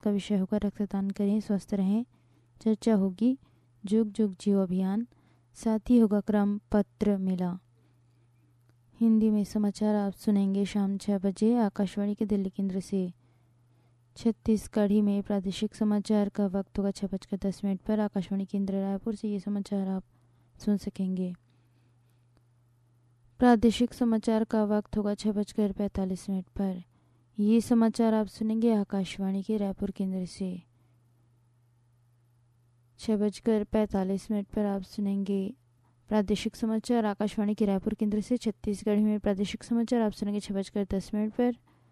का विषय होगा रक्तदान करें स्वस्थ रहें। चर्चा होगी जुग जुग जियो अभियान। साथ ही होगा क्रम पत्र मेला। हिंदी में समाचार आप सुनेंगे शाम 6 बजे आकाशवाणी के दिल्ली केंद्र से। छत्तीसगढ़ी में प्रादेशिक समाचार का वक्त होगा 6:10 पर। आकाशवाणी केंद्र रायपुर से ये समाचार आप सुन सकेंगे। प्रादेशिक समाचार का वक्त होगा 6:45 पर। ये समाचार आप सुनेंगे आकाशवाणी के रायपुर केंद्र से। 6:45 पर आप सुनेंगे प्रादेशिक समाचार आकाशवाणी के रायपुर केंद्र से। छत्तीसगढ़ी में प्रादेशिक समाचार आप सुनेंगे 6:10 पर।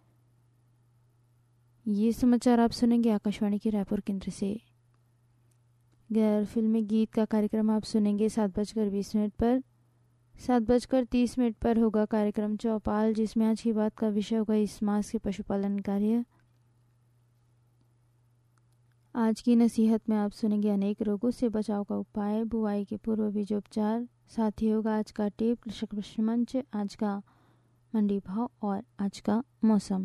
ये समाचार आप सुनेंगे आकाशवाणी के रायपुर केंद्र से। गैर फिल्मी गीत का कार्यक्रम आप सुनेंगे 7:20 पर। 7:30 पर होगा कार्यक्रम चौपाल, जिसमें आज की बात का विषय होगा इस मास के पशुपालन कार्य। आज की नसीहत में आप सुनेंगे अनेक रोगों से बचाव का उपाय, बुआई के पूर्व बीजोपचार। साथ ही होगा आज का टेप, कृषक प्रश्न मंच, आज का मंडी भाव और आज का मौसम।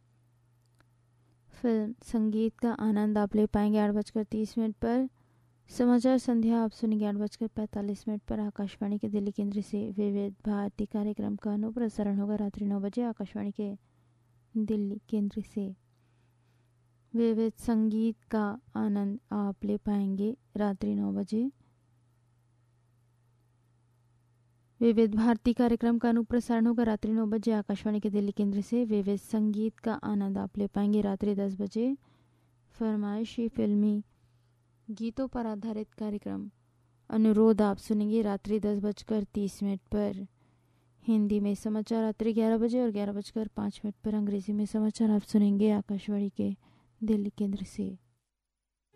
फिल्म संगीत का आनंद आप ले पाएंगे 8:30 पर। समाचार संध्या आप सुनेंगे 8:45 पर। आकाशवाणी के दिल्ली केंद्र से विविध भारती कार्यक्रम का अनुप्रसारण होगा रात्रि 9 बजे आकाशवाणी के दिल्ली केंद्र से। विविध संगीत का आनंद आप ले पाएंगे रात्रि 9 बजे। विविध भारती कार्यक्रम का अनुप्रसारण होगा रात्रि 9 बजे आकाशवाणी के दिल्ली केंद्र से। विविध संगीत का आनंद आप ले पाएंगे रात्रि 10 बजे। फरमाइशी फिल्मी गीतों पर आधारित कार्यक्रम अनुरोध आप सुनेंगे रात्रि 10:30 पर। हिंदी में समाचार रात्रि 11 बजे और 11:05 पर। अंग्रेजी में समाचार आप सुनेंगे आकाशवाणी के दिल्ली केंद्र से।